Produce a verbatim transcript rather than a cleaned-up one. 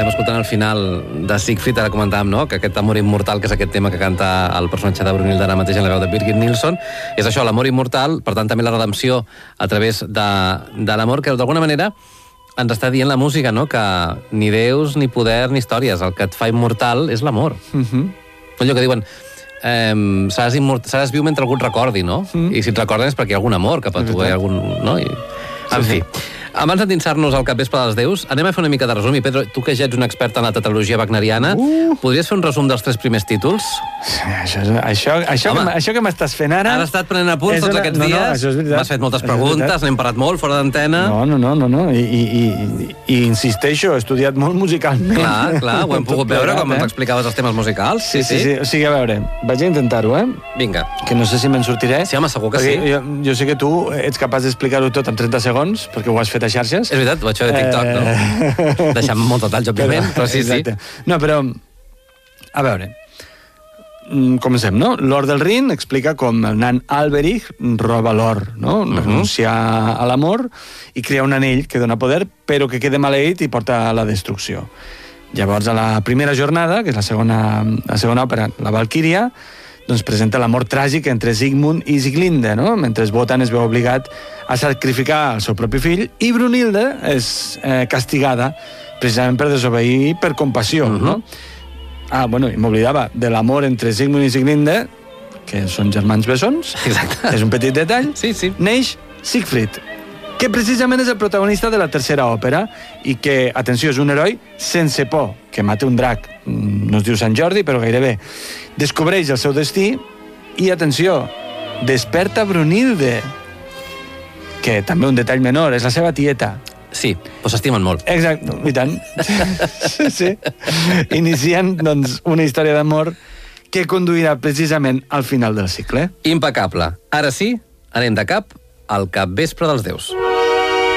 estem escoltant al final de Siegfried, ara comentàvem, no?, que aquest amor immortal, que és aquest tema que canta el personatge de Brunhilde ara mateix en la veu de Birgit Nilsson, és això, l'amor immortal, per tant també la redempció a través de, de l'amor, que d'alguna manera ens està dient la música, no?, que ni déus, ni poder, ni històries, el que et fa immortal és l'amor. Uh-huh. Allò que diuen, eh, seràs, immort... seràs viu mentre algú et recordi, no? Uh-huh. I si et recorden és perquè hi ha algun amor cap a tu, eh? Algun... no? I... En sí, fi, sí. Abans d'endinsar-nos al capvespre dels déus, anem a fer una mica de resum. I Pedro, tu que ja ets un expert en la tetralogia wagneriana, uh. podries fer un resum dels tres primers títols? Això, això, això, que, això que m'estàs fent ara... Has estat prenent apunts tots una... aquests no, dies, no, m'has fet moltes preguntes, n'hem parlat molt, fora d'antena... No, no, no, no, no. I, i, i, i insisteixo, he estudiat molt musicalment. Clar, clar, ho hem pogut veure quan ens explicaves els temes musicals. Sí, sí, sí. sí. O sigui, a veure, vaig a intentar-ho, eh? Vinga. Que no sé si me'n sortiré. Sí, home, segur que sí. sí. Jo, jo sé que tu ets capaç d'explicar-ho tot en trenta segons, perquè ho has fet a xarxes. És veritat, ho vaig fer de TikTok, eh... no? Deixant molts detalls, òbviament, però, però sí, exacte. sí. No, però, a veure, comencem, no? L'or del Rin explica com el nan Alberich roba l'or, no? Uh-huh. Renuncia a l'amor i crea un anell que dona poder, però que queda maleït i porta a la destrucció. Llavors, a la primera jornada, que és la segona, la segona òpera, la Valquíria, doncs presenta l'amor tràgic entre Sigmund i Sieglinde, no? Mentre Wotan es veu obligat a sacrificar el seu propi fill i Brunhilde és eh, castigada precisament per desobeir per compassió, uh-huh. no? Ah, bueno, i m'oblidava de l'amor entre Sigmund i Sieglinde, que són germans bessons. Exacte. És un petit detall. Sí, sí. Neix Siegfried, que precisament és el protagonista de la tercera òpera i que, atenció, és un heroi sense por, que mata un drac. No es diu Sant Jordi, però gairebé. Descobreix el seu destí i, atenció, desperta Brunhilde, que també un detall menor, és la seva tieta. Sí, però s'estimen molt. Exacte, i tant. Sí, sí. Inicien, doncs, una història d'amor que conduirà precisament al final del cicle. Impecable. Ara sí, anem de cap al capvespre dels déus.